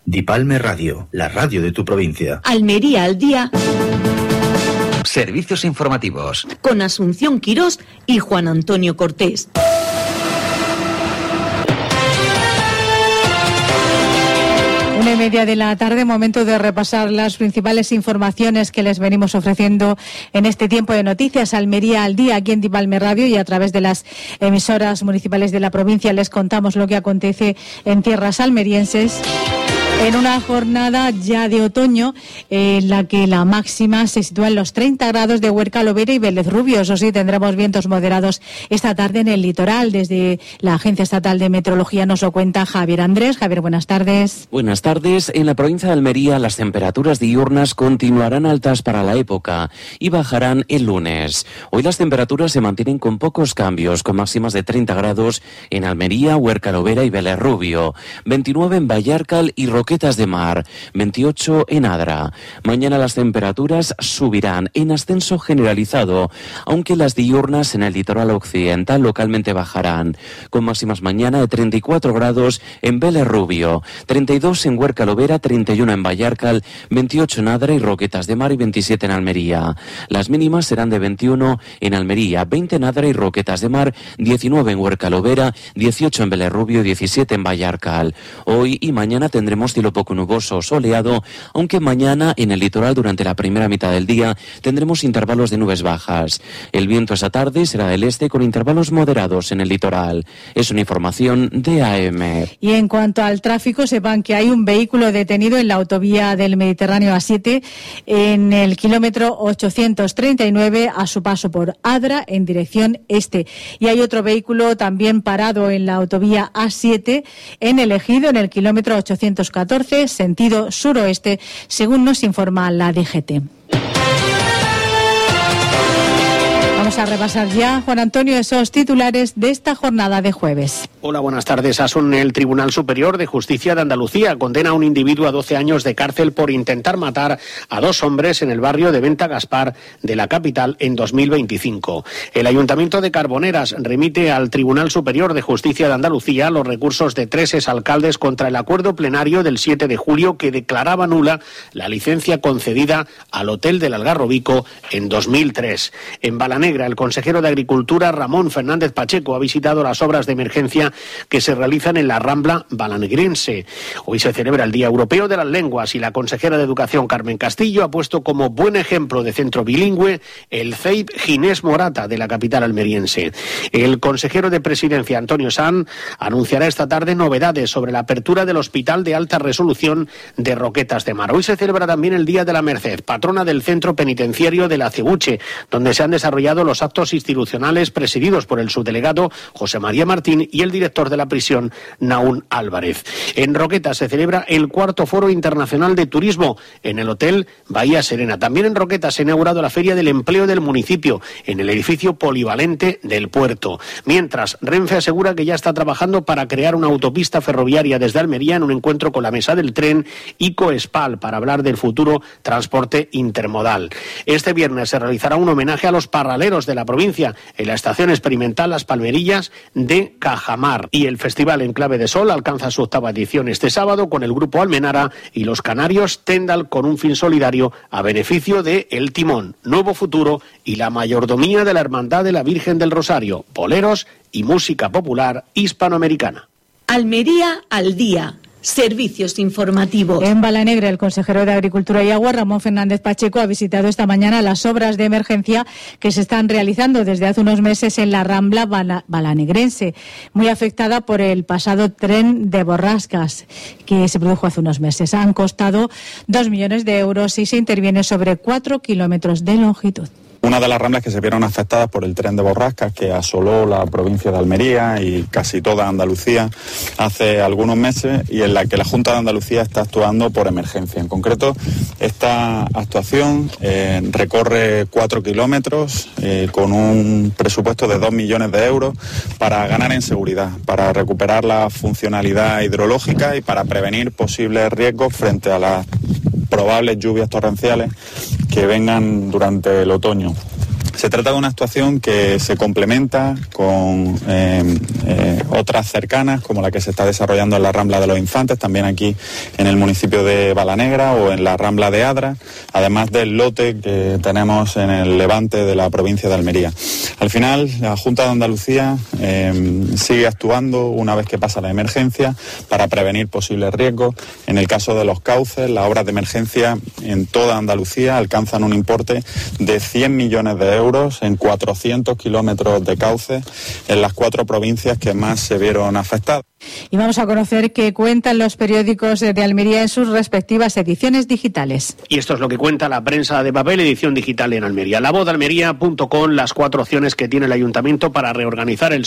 Dipalme Radio, la radio de tu provincia. Almería al día. Servicios informativos. Con Asunción Quirós y Juan Antonio Cortés. 1:30 de la tarde, momento de repasar las principales informaciones que les venimos ofreciendo en este tiempo de noticias. Almería al día, aquí en Dipalme Radio, y a través de las emisoras municipales de la provincia les contamos lo que acontece en tierras almerienses. En una jornada ya de otoño en la que la máxima se sitúa en los 30 grados de Huerca, Lovera y Vélez Rubio. Eso sí, tendremos vientos moderados esta tarde en el litoral. Desde la Agencia Estatal de Meteorología nos lo cuenta Javier Andrés. Javier, buenas tardes. Buenas tardes. En la provincia de Almería las temperaturas diurnas continuarán altas para la época y bajarán el lunes. Hoy las temperaturas se mantienen con pocos cambios, con máximas de 30 grados en Almería, Huerca, Lovera y Vélez Rubio, 29 en Vallarcal y Roquetas de Mar, 28 en Adra. Mañana las temperaturas subirán en ascenso generalizado, aunque las diurnas en el litoral occidental localmente bajarán, con máximas mañana de 34 grados en Vélez Rubio, 32 en Huerca Lovera, 31 en Vallarcal, 28 en Adra y Roquetas de Mar y 27 en Almería. Las mínimas serán de 21 en Almería, 20 en Adra y Roquetas de Mar, 19 en Huerca Lovera, 18 en Vélez Rubio y 17 en Vallarcal. Hoy y mañana tendremos cielo poco nuboso, soleado, aunque mañana en el litoral durante la primera mitad del día tendremos intervalos de nubes bajas. El viento esa tarde será del este con intervalos moderados en el litoral. Es una información de AM. Y en cuanto al tráfico, sepan que hay un vehículo detenido en la autovía del Mediterráneo A7 en el kilómetro 839 a su paso por Adra en dirección este. Y hay otro vehículo también parado en la autovía A7 en el Ejido en el kilómetro 814 sentido suroeste, según nos informa la DGT. Vamos a repasar ya, Juan Antonio, esos titulares de esta jornada de jueves. Hola, buenas tardes. Asun, el Tribunal Superior de Justicia de Andalucía condena a un individuo a 12 años de cárcel por intentar matar a 2 hombres en el barrio de Venta Gaspar de la capital en 2025. El Ayuntamiento de Carboneras remite al Tribunal Superior de Justicia de Andalucía los recursos de 3 exalcaldes contra el acuerdo plenario del 7 de julio que declaraba nula la licencia concedida al Hotel del Algarrobico en 2003. En Balanegra, el consejero de Agricultura, Ramón Fernández Pacheco, ha visitado las obras de emergencia que se realizan en la Rambla balanegrense. Hoy se celebra el Día Europeo de las Lenguas y la consejera de Educación, Carmen Castillo, ha puesto como buen ejemplo de centro bilingüe el CEIP Ginés Morata de la capital almeriense. El consejero de Presidencia, Antonio Sanz, anunciará esta tarde novedades sobre la apertura del Hospital de Alta Resolución de Roquetas de Mar. Hoy se celebra también el Día de la Merced, patrona del Centro Penitenciario de la Cebuche, donde se han desarrollado los actos institucionales presididos por el subdelegado José María Martín y el director de la prisión, Naún Álvarez. En Roquetas se celebra el 4º Foro Internacional de Turismo en el Hotel Bahía Serena. También en Roquetas se ha inaugurado la Feria del Empleo del municipio en el edificio polivalente del puerto. Mientras, Renfe asegura que ya está trabajando para crear una autopista ferroviaria desde Almería en un encuentro con la Mesa del Tren y Coespal para hablar del futuro transporte intermodal. Este viernes se realizará un homenaje a los parraleros de la provincia en la estación experimental Las Palmerillas de Cajamar. Y el Festival Enclave de Sol alcanza su 8ª edición este sábado con el grupo Almenara y los canarios Tendal con un fin solidario a beneficio de El Timón, Nuevo Futuro y la Mayordomía de la Hermandad de la Virgen del Rosario, boleros y música popular hispanoamericana. Almería al día. Servicios informativos. En Balanegra, el consejero de Agricultura y Agua, Ramón Fernández Pacheco, ha visitado esta mañana las obras de emergencia que se están realizando desde hace unos meses en la Rambla balanegrense, muy afectada por el pasado tren de borrascas que se produjo hace unos meses. Han costado 2 millones de euros y se interviene sobre 4 kilómetros de longitud. Una de las ramblas que se vieron afectadas por el tren de borrascas que asoló la provincia de Almería y casi toda Andalucía hace algunos meses y en la que la Junta de Andalucía está actuando por emergencia. En concreto, esta actuación recorre 4 kilómetros con un presupuesto de 2 millones de euros para ganar en seguridad, para recuperar la funcionalidad hidrológica y para prevenir posibles riesgos frente a las probables lluvias torrenciales que vengan durante el otoño. Se trata de una actuación que se complementa con otras cercanas, como la que se está desarrollando en la Rambla de los Infantes, también aquí en el municipio de Balanegra o en la Rambla de Adra, además del lote que tenemos en el levante de la provincia de Almería. Al final, la Junta de Andalucía sigue actuando una vez que pasa la emergencia para prevenir posibles riesgos. En el caso de los cauces, las obras de emergencia en toda Andalucía alcanzan un importe de 100 millones de euros en 400 kilómetros de cauces en las 4 provincias que más se vieron afectadas. Y vamos a conocer qué cuentan los periódicos de Almería en sus respectivas ediciones digitales. Y esto es lo que cuenta la prensa de papel, edición digital en Almería. La voz de Almería.com, las 4 opciones que tiene el ayuntamiento para reorganizar el